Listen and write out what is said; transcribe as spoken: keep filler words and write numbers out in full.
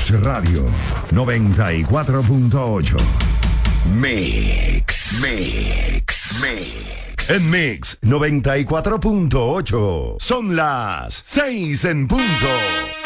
Mix Radio noventa y cuatro punto ocho. Mix, Mix, Mix. En Mix noventa y cuatro punto ocho. Son las seis en punto.